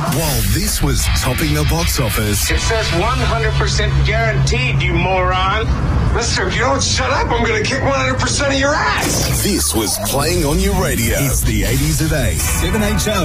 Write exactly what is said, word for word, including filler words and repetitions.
While this was topping the box office, It says one hundred percent guaranteed, you moron. Mister, if you don't shut up, I'm going to kick one hundred percent of your ass. this was playing on your radio. It's the eighties at eight, seven H O.